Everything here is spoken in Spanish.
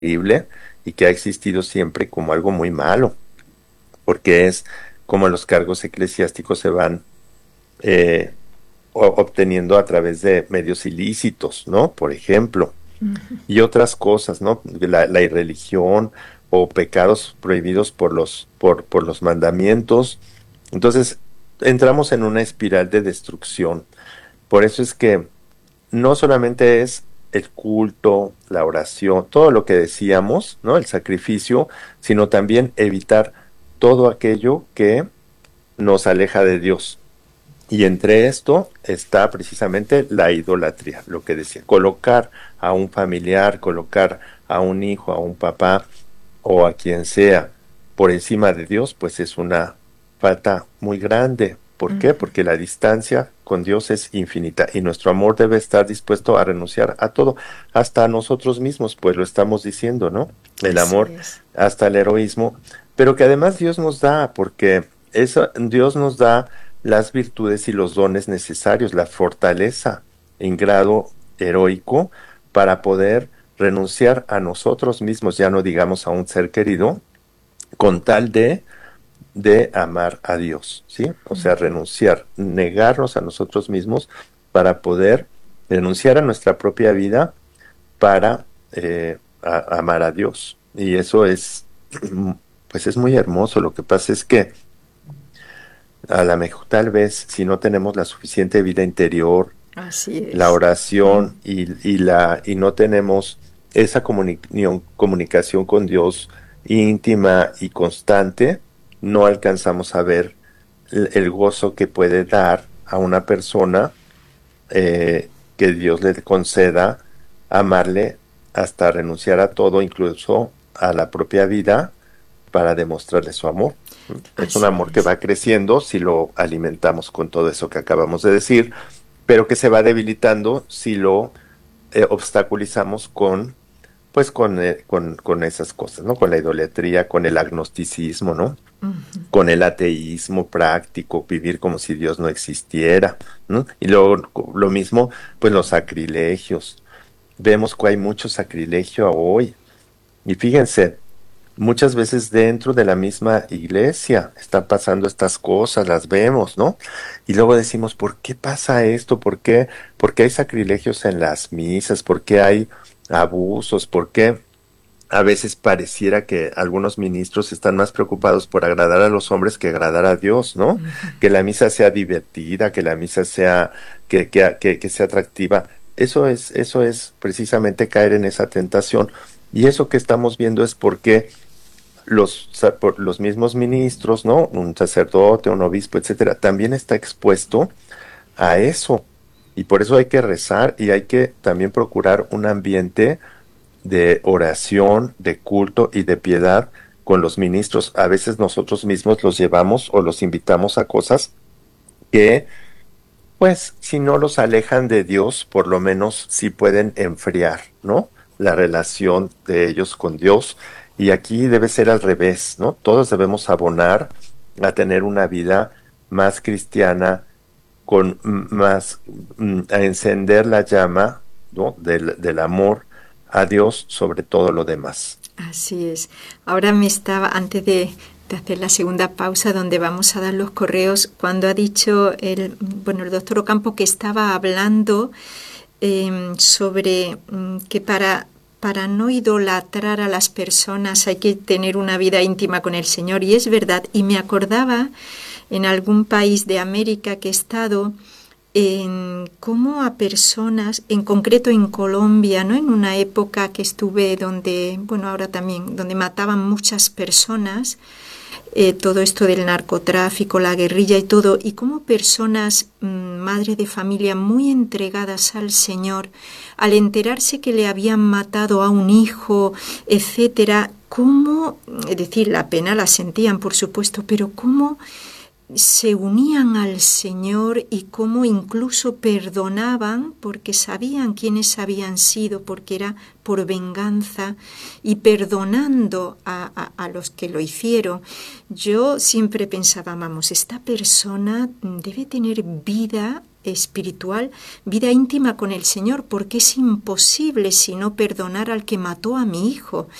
terrible y que ha existido siempre como algo muy malo, porque es como los cargos eclesiásticos se van eh, obteniendo a través de medios ilícitos, ¿no? Por ejemplo, y otras cosas, ¿no? La irreligión o pecados prohibidos por los mandamientos. Entonces, entramos en una espiral de destrucción. Por eso es que no solamente es el culto, la oración, todo lo que decíamos, ¿no? El sacrificio, sino también evitar todo aquello que nos aleja de Dios. Y entre esto está precisamente la idolatría, lo que decía, colocar a un familiar, colocar a un hijo, a un papá o a quien sea por encima de Dios, pues es una falta muy grande. ¿Por qué? Ujú. Porque la distancia con Dios es infinita y nuestro amor debe estar dispuesto a renunciar a todo, hasta a nosotros mismos, pues lo estamos diciendo, ¿no? El Así amor es. hasta el heroísmo, pero que además Dios nos da, porque Dios nos da las virtudes y los dones necesarios, la fortaleza en grado heroico para poder renunciar a nosotros mismos, ya no digamos a un ser querido, con tal de amar a Dios, ¿sí? O sea, renunciar, negarnos a nosotros mismos para poder renunciar a nuestra propia vida para amar a Dios. Y eso es, pues es muy hermoso. Lo que pasa es que a lo mejor tal vez si no tenemos la suficiente vida interior, Así la es. oración y no tenemos esa comunicación con Dios íntima y constante, no alcanzamos a ver el gozo que puede dar a una persona que Dios le conceda amarle hasta renunciar a todo, incluso a la propia vida, para demostrarle su amor. Es un Así amor que es. va creciendo si lo alimentamos con todo eso que acabamos de decir, pero que se va debilitando si lo obstaculizamos con, pues con esas cosas, ¿no? Con la idolatría, con el agnosticismo, ¿no? Con el ateísmo práctico, vivir como si Dios no existiera, ¿no? Y luego lo mismo, pues los sacrilegios. Vemos que hay mucho sacrilegio hoy. Y fíjense, muchas veces dentro de la misma iglesia están pasando estas cosas, las vemos, ¿no? Y luego decimos, ¿por qué pasa esto? ¿Por qué hay sacrilegios en las misas? ¿Por qué hay abusos? ¿Por qué a veces pareciera que algunos ministros están más preocupados por agradar a los hombres que agradar a Dios, ¿no? Que la misa sea divertida, que la misa sea, que sea atractiva. Eso es precisamente caer en esa tentación. Y eso que estamos viendo es porque por los mismos ministros, ¿no? Un sacerdote, un obispo, etcétera, también está expuesto a eso. Y por eso hay que rezar y hay que también procurar un ambiente de oración, de culto y de piedad con los ministros. A veces nosotros mismos los llevamos o los invitamos a cosas que, pues, si no los alejan de Dios, por lo menos sí pueden enfriar, ¿no? La relación de ellos con Dios. Y aquí debe ser al revés, ¿no? Todos debemos abonar a tener una vida más cristiana, con más, a encender la llama, ¿no? Del amor a Dios sobre todo lo demás. Así es. Ahora antes de hacer la segunda pausa donde vamos a dar los correos, cuando ha dicho el doctor Ocampo que estaba hablando sobre que para no idolatrar a las personas hay que tener una vida íntima con el Señor. Y es verdad. Y me acordaba en algún país de América que he estado en cómo a personas, en concreto en Colombia, ¿no? En una época que estuve donde, bueno, ahora también, donde mataban muchas personas, todo esto del narcotráfico, la guerrilla y todo, y cómo personas, madre de familia, muy entregadas al Señor, al enterarse que le habían matado a un hijo, etcétera, cómo, es decir, la pena la sentían, por supuesto, pero cómo se unían al Señor y cómo incluso perdonaban porque sabían quiénes habían sido, porque era por venganza y perdonando a los que lo hicieron. Yo siempre pensaba, vamos, esta persona debe tener vida espiritual, vida íntima con el Señor, porque es imposible sino perdonar al que mató a mi hijo.